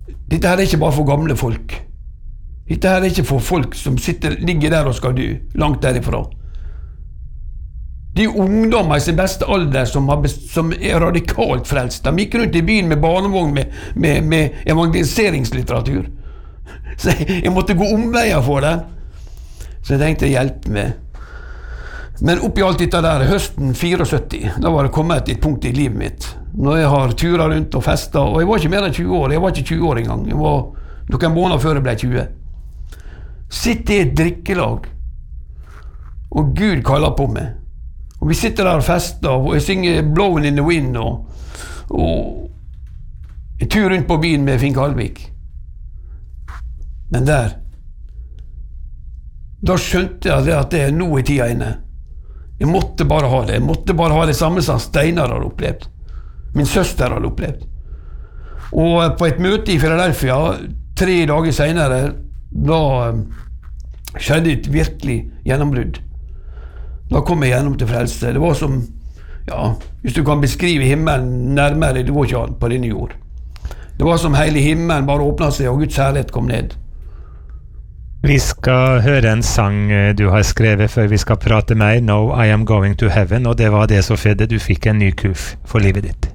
dette her ikke bare for gamle folk. Dette her ikke for folk som ligger der og skal dø, langt derifra. De ungdommer i sin beste alder som radikalt frelst. De gikk rundt i byen med barnevogn med evangeliseringslitteratur. Så jeg måtte gå omveier for det. Så jeg tenkte, hjelp meg. Men oppi alt dette der, høsten 74, da var det kommet et punkt i livet mitt. Når jeg har turet rundt og festet, og jeg var ikke mer enn 20 år, jeg var ikke 20 år engang. Jeg var noen måneder før jeg ble 20. Sitter i et drikkelag, og Gud kaller på meg. Og vi sitter der og fester, og jeg synger Blowing in the Wind, og jeg turer rundt på byen med Finn Kalvik. Men da skjønte jeg at det nå i tida inne. Jeg måtte bare ha det. Jeg måtte bare ha det samme som Steinar hadde opplevd. Min søster hadde opplevd. Og på et møte i Philadelphia, 3 dager senere, da skjedde et virkelig gjennombrudd. Da kom jeg gjennom til frelse. Det var som, ja, hvis du kan beskrive himmelen nærmere, det går ikke an på denne jord. Det var som hele himmelen bare åpnet seg, og Guds herlighet kom ned. Vi skal høre en sang du har skrevet før vi skal prate mer, No, I am going to heaven, og det var det som skjedde. Du fikk en ny kurs for livet ditt.